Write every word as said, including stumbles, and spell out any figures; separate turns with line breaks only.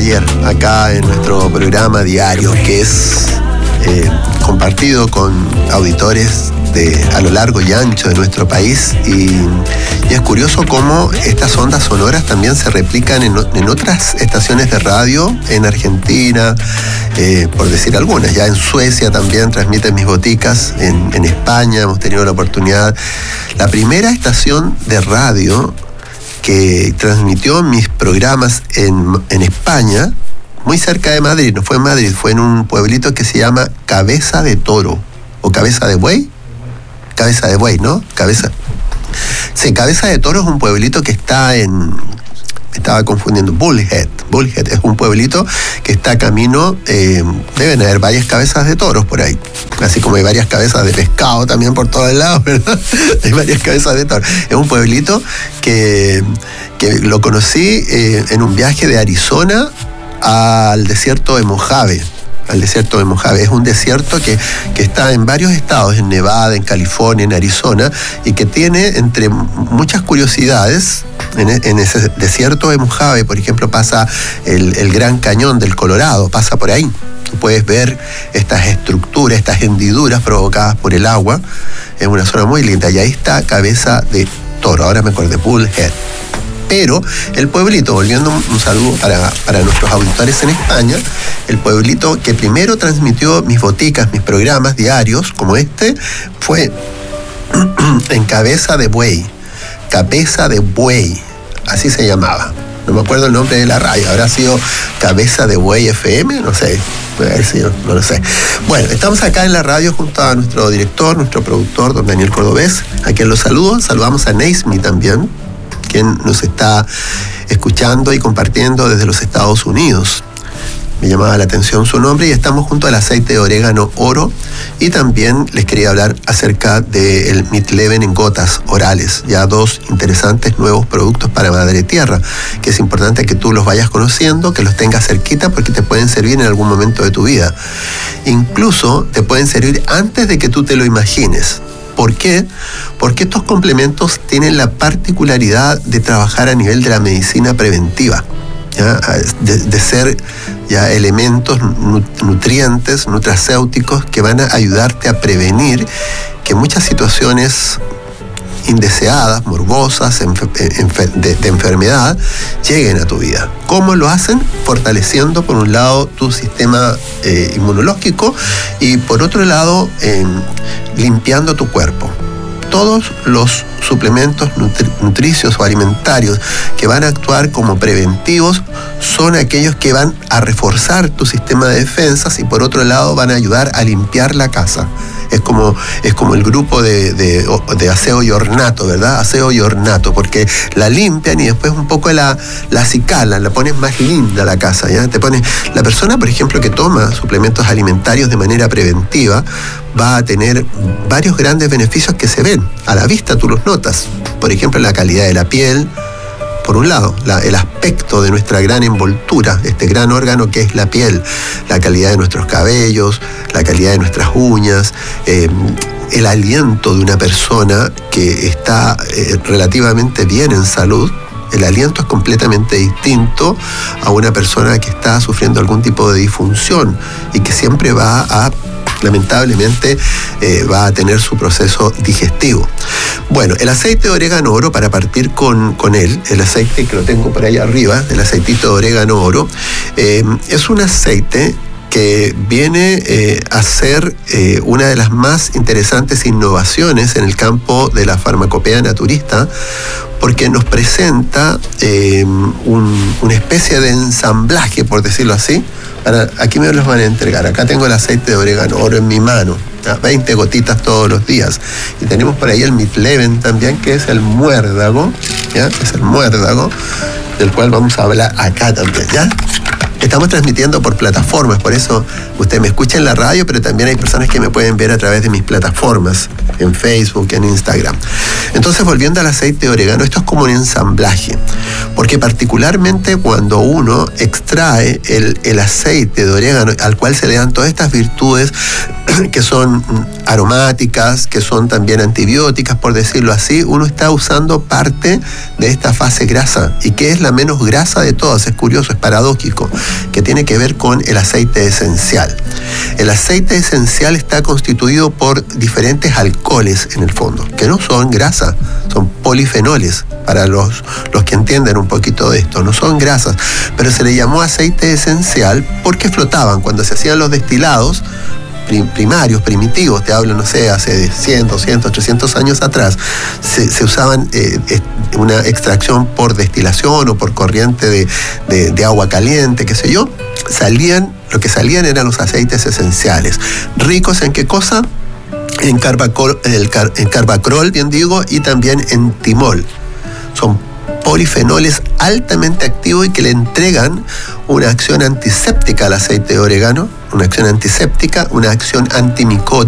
ayer acá en nuestro programa diario, que es eh, compartido con auditores de, a lo largo y ancho de nuestro país, y, y es curioso cómo estas ondas sonoras también se replican en, en otras estaciones de radio en Argentina, eh, por decir algunas. Ya en Suecia también transmiten Mis Boticas, en, en España hemos tenido la oportunidad. La primera estación de radio que transmitió mis programas en, en España, muy cerca de Madrid, no fue en Madrid, fue en un pueblito que se llama Cabeza de Toro, o Cabeza de Buey, Cabeza de Buey, ¿no? Cabeza. Sí, Cabeza de Toro es un pueblito que está en, me estaba confundiendo, Bullhead. Bullhead es un pueblito que está a camino, eh, deben haber varias cabezas de toros por ahí, así como hay varias cabezas de pescado también por todos lados, ¿verdad? Hay varias cabezas de toros. Es un pueblito que, que lo conocí eh, en un viaje de Arizona al desierto de Mojave. Al desierto de Mojave. Es un desierto que, que está en varios estados, en Nevada, en California, en Arizona, y que tiene, entre muchas curiosidades, en, en ese desierto de Mojave, por ejemplo, pasa el, el Gran Cañón del Colorado, pasa por ahí. Tú puedes ver estas estructuras, estas hendiduras provocadas por el agua. Es una zona muy linda, y ahí está Cabeza de Toro. Ahora me acordé, Bullhead. Pero el pueblito, volviendo un saludo para, para nuestros auditores en España, el pueblito que primero transmitió Mis Boticas, mis programas diarios como este, fue en Cabeza de Buey. Cabeza de Buey, así se llamaba. No me acuerdo el nombre de la radio, habrá sido Cabeza de Buey F M, no sé, puede haber sido, no lo sé. Bueno, estamos acá en la radio junto a nuestro director, nuestro productor, don Daniel Cordobés, a quien los saludo. Saludamos a Neismi también, quien nos está escuchando y compartiendo desde los Estados Unidos. Me llamaba la atención su nombre, y estamos junto al aceite de orégano oro, y también les quería hablar acerca del Midleven en gotas orales, ya dos interesantes nuevos productos para Madre Tierra, que es importante que tú los vayas conociendo, que los tengas cerquita, porque te pueden servir en algún momento de tu vida. Incluso te pueden servir antes de que tú te lo imagines. ¿Por qué? Porque estos complementos tienen la particularidad de trabajar a nivel de la medicina preventiva, ¿ya? De, de ser ya elementos nutrientes, nutracéuticos, que van a ayudarte a prevenir que muchas situaciones indeseadas, morbosas, de, de enfermedad, lleguen a tu vida. ¿Cómo lo hacen? Fortaleciendo, por un lado, tu sistema eh, inmunológico, y por otro lado, eh, limpiando tu cuerpo. Todos los suplementos nutri- nutricios o alimentarios que van a actuar como preventivos son aquellos que van a reforzar tu sistema de defensas, y por otro lado van a ayudar a limpiar la casa. Es como, es como el grupo de, de, de aseo y ornato, ¿verdad? Aseo y ornato, porque la limpian y después un poco la, la acicalan, la ponen más linda la casa, ¿ya? Te pones, la persona, por ejemplo, que toma suplementos alimentarios de manera preventiva, va a tener varios grandes beneficios que se ven a la vista, tú los notas. Por ejemplo, la calidad de la piel, por un lado, la, el aspecto de nuestra gran envoltura, este gran órgano que es la piel, la calidad de nuestros cabellos, la calidad de nuestras uñas, eh, el aliento de una persona que está eh, relativamente bien en salud. El aliento es completamente distinto a una persona que está sufriendo algún tipo de disfunción y que siempre va a, lamentablemente, eh, va a tener su proceso digestivo. Bueno, el aceite de orégano oro, para partir con, con él, el aceite que lo tengo por ahí arriba, el aceitito de orégano oro, eh, es un aceite que viene eh, a ser eh, una de las más interesantes innovaciones en el campo de la farmacopea naturista, porque nos presenta eh, un, una especie de ensamblaje, por decirlo así. Para, aquí me los van a entregar. Acá tengo el aceite de orégano oro en mi mano, ¿ya? veinte gotitas todos los días. Y tenemos por ahí el Midleven también, que es el muérdago, ¿ya? Es el muérdago, del cual vamos a hablar acá también, ¿ya? Estamos transmitiendo por plataformas, por eso usted me escucha en la radio, pero también hay personas que me pueden ver a través de mis plataformas, en Facebook, en Instagram. Entonces, volviendo al aceite de orégano, esto es como un ensamblaje, porque particularmente cuando uno extrae el, el aceite de orégano, al cual se le dan todas estas virtudes que son aromáticas, que son también antibióticas, por decirlo así, uno está usando parte de esta fase grasa, y que es la menos grasa de todas. Es curioso, es paradójico. que tiene que ver con el aceite esencial. El aceite esencial está constituido por diferentes alcoholes en el fondo, que no son grasa, son polifenoles, para los, los que entienden un poquito de esto. No son grasas, pero se le llamó aceite esencial porque flotaban cuando se hacían los destilados primarios, primitivos, te hablo, no sé, hace cien, doscientos, trescientos años atrás, se, se usaban eh, una extracción por destilación o por corriente de, de, de agua caliente, qué sé yo, salían, lo que salían eran los aceites esenciales. ¿Ricos en qué cosa? En, carbacol, el car, en carbacrol, bien digo, y también en timol. Son polifenoles altamente activos y que le entregan una acción antiséptica al aceite de orégano, una acción antiséptica, una acción antimicótica.